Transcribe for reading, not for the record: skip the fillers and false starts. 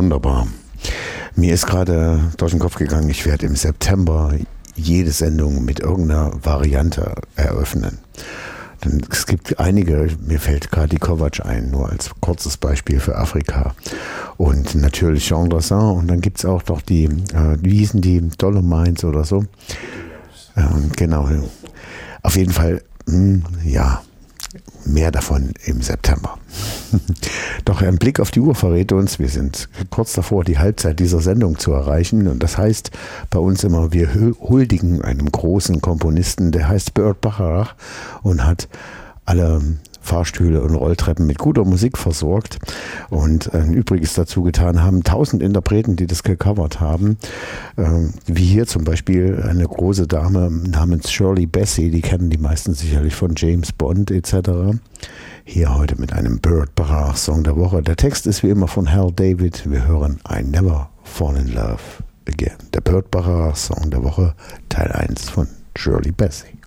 Wunderbar. Mir ist gerade durch den Kopf gegangen, ich werde im September jede Sendung mit irgendeiner Variante eröffnen. Denn es gibt einige, mir fällt gerade die Kovac ein, nur als kurzes Beispiel für Afrika. Und natürlich Jean Dressin. Und dann gibt es auch doch die, wie hießen die, Dolomites oder so. Genau. Auf jeden Fall, ja, mehr davon im September. Doch ein Blick auf die Uhr verrät uns, wir sind kurz davor, die Halbzeit dieser Sendung zu erreichen. Und das heißt bei uns immer, wir huldigen einem großen Komponisten, der heißt Burt Bacharach und hat alle Fahrstühle und Rolltreppen mit guter Musik versorgt und ein Übriges dazu getan haben. 1000 Interpreten, die das gecovert haben, wie hier zum Beispiel eine große Dame namens Shirley Bassey, die kennen die meisten sicherlich von James Bond etc. Hier heute mit einem Burt Bacharach Song der Woche. Der Text ist wie immer von Hal David. Wir hören I Never Fall in Love Again. Der Burt Bacharach Song der Woche, Teil 1 von Shirley Bassey.